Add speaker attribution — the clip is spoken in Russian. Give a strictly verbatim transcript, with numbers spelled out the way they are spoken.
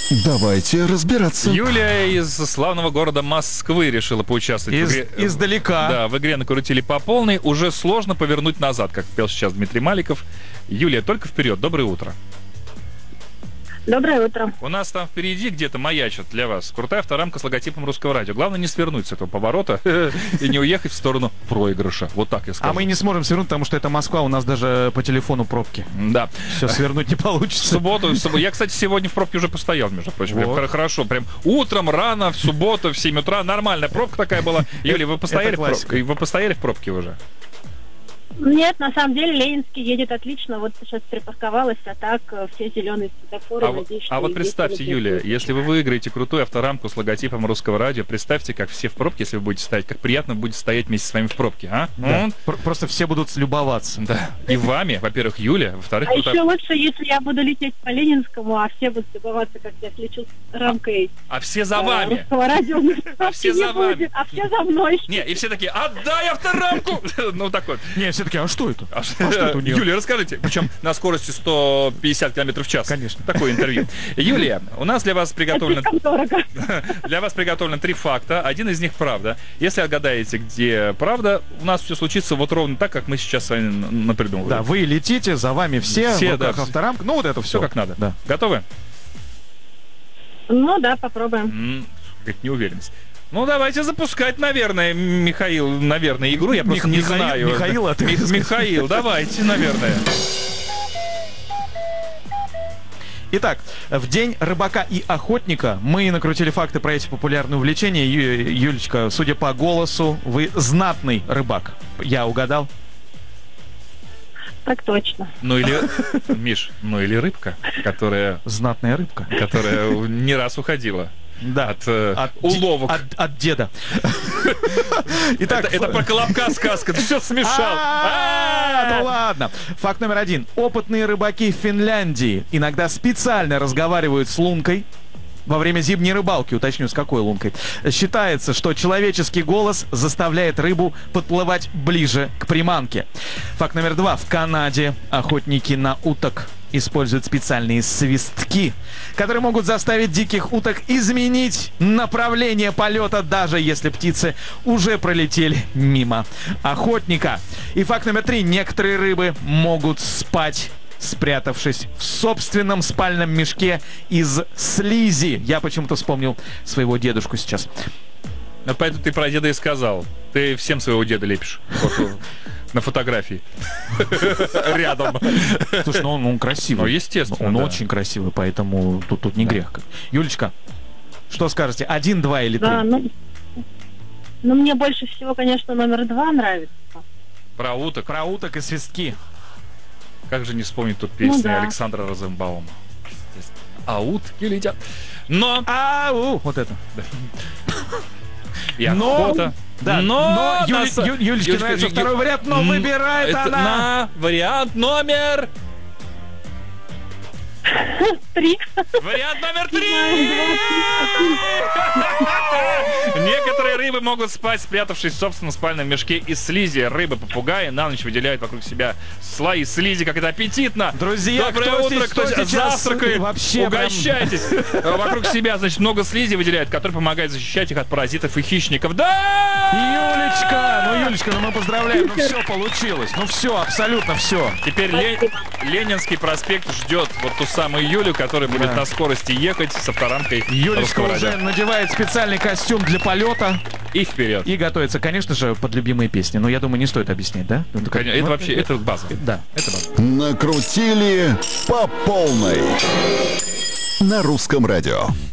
Speaker 1: Давайте разбираться.
Speaker 2: Юлия из славного города Москвы решила поучаствовать
Speaker 3: Из,
Speaker 2: в игре.
Speaker 3: Издалека.
Speaker 2: Да, в игре накрутили по полной. Уже сложно повернуть назад, как пел сейчас Дмитрий Маликов. Юлия, только вперед. Доброе утро.
Speaker 4: Доброе утро.
Speaker 2: У нас там впереди где-то маячит для вас крутая авторамка с логотипом Русского радио. Главное не свернуть с этого поворота и не уехать в сторону проигрыша. Вот так я скажу.
Speaker 3: А мы не сможем свернуть, потому что это Москва, у нас даже по телефону пробки.
Speaker 2: Да.
Speaker 3: Все, свернуть не
Speaker 2: В
Speaker 3: получится.
Speaker 2: субботу, в субботу. Я, кстати, сегодня в пробке уже постоял, между прочим. Прям
Speaker 3: Вот.
Speaker 2: хор- хорошо. Прям утром, рано, в субботу, в семь утра. Нормальная пробка такая была. Юлия, вы постояли, в
Speaker 3: классика.
Speaker 2: пробке? Вы постояли в пробке уже?
Speaker 4: Нет, на самом деле Ленинский едет отлично. Вот сейчас припарковалась, а так э, все зеленые светофоры.
Speaker 2: А, вот-
Speaker 4: надеюсь,
Speaker 2: а
Speaker 4: что
Speaker 2: вот
Speaker 4: и
Speaker 2: представьте,
Speaker 4: везде
Speaker 2: Юлия,
Speaker 4: будет.
Speaker 2: если вы выиграете крутую авторамку с логотипом Русского радио, представьте, как все в пробке, если вы будете стоять, как приятно будет стоять вместе с вами в пробке, а?
Speaker 3: Да.
Speaker 2: М?
Speaker 3: Пр- Просто все будут любоваться.
Speaker 2: Да. И вами, во-первых, Юля, во-вторых,
Speaker 4: А
Speaker 2: крутая-
Speaker 4: еще лучше, если я буду лететь по Ленинскому, а все будут любоваться, как я слечу с рамкой
Speaker 2: а все за
Speaker 4: э,
Speaker 2: вами.
Speaker 4: Русского радио.
Speaker 2: А все
Speaker 4: Не
Speaker 2: за вами.
Speaker 4: будет, а все за мной.
Speaker 2: Не, и все такие, отдай авторамку! Ну, так вот.
Speaker 3: Не, все таки, а что это?
Speaker 2: А
Speaker 3: что это у нее?
Speaker 2: Юлия, расскажите. Причем на скорости сто пятьдесят километров в час.
Speaker 3: Конечно.
Speaker 2: Такое интервью. Юлия, у нас для вас приготовлено...
Speaker 4: Слишком дорого.
Speaker 2: Для вас приготовлено три факта. Один из них правда. Если отгадаете, где правда, у нас все случится вот ровно так, как мы сейчас с вами н- напридумывали.
Speaker 3: Да, вы летите, за вами все,
Speaker 2: Все,
Speaker 3: в руках
Speaker 2: да.
Speaker 3: авторамка. Ну, вот это все.
Speaker 2: Все как надо.
Speaker 3: Да.
Speaker 2: Готовы?
Speaker 4: Ну да, попробуем.
Speaker 2: М, Какая-то неуверенность. Ну, давайте запускать, наверное, Михаил, наверное, игру. Я просто
Speaker 3: Мих-
Speaker 2: не
Speaker 3: Михаил-
Speaker 2: знаю.
Speaker 3: Михаил, а ты-
Speaker 2: Ми- Михаил, давайте, наверное.
Speaker 3: Итак, в день рыбака и охотника мы накрутили факты про эти популярные увлечения. Ю- Юлечка, судя по голосу, вы знатный рыбак. Я угадал?
Speaker 4: Так точно.
Speaker 2: Ну или, Миш, ну или рыбка, которая,
Speaker 3: Знатная рыбка.
Speaker 2: которая не раз уходила
Speaker 3: Да.
Speaker 2: от, э,
Speaker 3: От,
Speaker 2: уловок.
Speaker 3: От, от деда. Итак,
Speaker 2: это, это про Колобка сказка, ты все смешал.
Speaker 3: А, ну ладно. Факт номер один. Опытные рыбаки в Финляндии иногда специально разговаривают с лункой во время зимней рыбалки, уточню, с какой лункой. Считается, что человеческий голос заставляет рыбу подплывать ближе к приманке. Факт номер два. В Канаде охотники на уток используют специальные свистки, которые могут заставить диких уток изменить направление полета, даже если птицы уже пролетели мимо охотника. И факт номер три. Некоторые рыбы могут спать, спрятавшись в собственном спальном мешке из слизи. Я почему-то вспомнил своего дедушку сейчас.
Speaker 2: Ну, поэтому ты про деда и сказал. Ты всем своего деда лепишь. Вот, на фотографии. Рядом.
Speaker 3: Слушай, ну он, он красивый.
Speaker 2: Ну, естественно,
Speaker 3: Он
Speaker 2: да.
Speaker 3: очень красивый, поэтому тут, тут не грех. Юлечка, что скажете? Один, два или три?
Speaker 4: Да, ну, ну мне больше всего, конечно, номер два нравится.
Speaker 2: Про уток.
Speaker 3: Про уток и свистки.
Speaker 2: Как же не вспомнить тут песни
Speaker 4: да.
Speaker 2: Александра Розенбаума. Естественно. А утки летят. Но
Speaker 3: Ау! Вот это.
Speaker 2: и
Speaker 3: Но-
Speaker 2: охота.
Speaker 3: Да,
Speaker 2: но,
Speaker 3: но Юле-
Speaker 2: на са-
Speaker 3: Ю- Юлечке
Speaker 2: Юлечка,
Speaker 3: нравится
Speaker 2: Ю-
Speaker 3: второй вариант, но
Speaker 2: М,
Speaker 3: выбирает
Speaker 2: это
Speaker 3: она.
Speaker 2: на вариант номер...
Speaker 4: Три.
Speaker 2: Вариант номер три! Некоторые рыбы могут спать, спрятавшись в собственном спальном мешке из слизи. Рыбы-попугаи на ночь выделяют вокруг себя слои слизи, как это аппетитно.
Speaker 3: Друзья,
Speaker 2: Доброе
Speaker 3: кто
Speaker 2: утро,
Speaker 3: здесь-
Speaker 2: кто,
Speaker 3: кто сейчас
Speaker 2: завтракает,
Speaker 3: вообще прям-
Speaker 2: угощайтесь. Вокруг себя, значит, много слизи выделяют, которые помогают защищать их от паразитов и хищников. Да!
Speaker 3: Юлечка! Ну, Юлечка, ну мы поздравляем. Ну все получилось. Ну все, абсолютно все.
Speaker 2: Теперь Ле- Ленинский проспект ждет вот ту самую Юлю, которая будет
Speaker 3: Да.
Speaker 2: на скорости ехать с авторамкой
Speaker 3: Юлечка
Speaker 2: Русского
Speaker 3: уже
Speaker 2: радио.
Speaker 3: надевает специальный костюм для полета
Speaker 2: И вперед.
Speaker 3: и готовится, конечно же, под любимые песни. Но я думаю, не стоит объяснять, да? Ну, как-
Speaker 2: Это
Speaker 3: ну,
Speaker 2: вообще, это база.
Speaker 3: Да.
Speaker 2: Это база.
Speaker 1: Накрутили по полной на Русском радио.